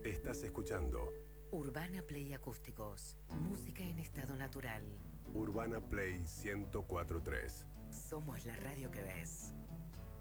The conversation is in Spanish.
Estás escuchando Urbana Play Acústicos. Música en estado natural. Urbana Play 104.3. Somos la radio que ves.